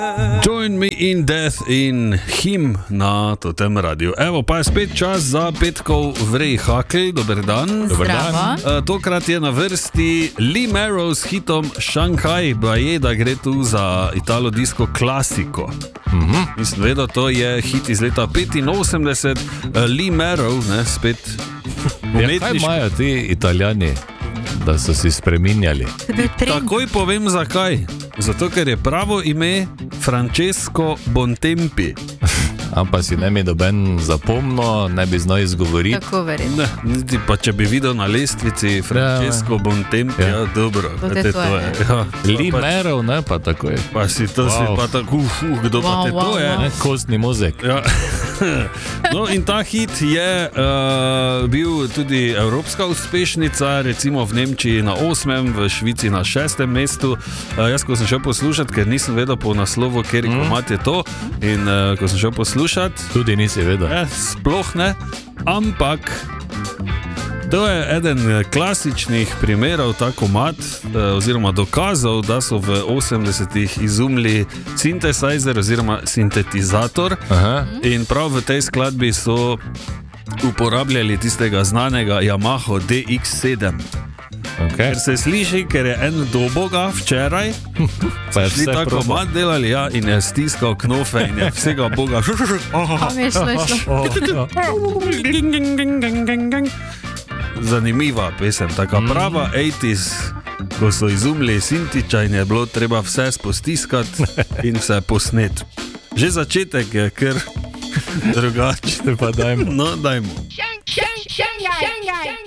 Join me in death in him na Totem radiju. Evo pa je spet čas za petkov vrej hakl. Dober dan. Dober dan. Tokrat je na vrsti Lee Marrow s hitom Shanghai. Baje, da gre tu za italo-disko klasiko. Mislim, vedno to je hit iz leta 85. Lee Marrow, ne, spet umetniški. Kaj imajo ti Italijani, da so si spreminjali? Takoj povem zakaj. Zato, ker je pravo ime Francesco Bontempi. Ampak si ne mi doben zapomno, ne bi znal izgovoriti. Tako verjetno. Ne, pa če bi videl na lestvici Francesco Bontempi, ja, dobro. To je. Ja. Lee Marrow, ne, pa tako je. Pa si to si pa tako, kdo pa te to je? Ne, kostni mozek. Ja. No, in ta hit je bil tudi evropska uspešnica, recimo v Nemčiji na 8., v Švici na 6. mestu. Jaz, ko sem šel poslušati, ker nisem vedel po naslovu, ker komat je to, in ko sem šel poslušati, tudi nisi vedel. Sploh ne, ampak to je eden klasičnih primerov, ta komad, oziroma dokazov, da so v 80-ih izumili sintesizer oziroma sintetizator. Aha. In prav v tej skladbi so uporabljali tistega znanega Yamaha DX7. Okay. Ker se sliši, ker je en doboga včeraj šli ta komad delali, ja, in je stiskal knofe in je vsega boga zanimiva pesem, taka prava 80s, ko so izumili sintiča in je bilo treba vse spostiskati in vse posnet. Že začetek je kar drugačen. Pa dajmo. No, dajmo. Shanghai.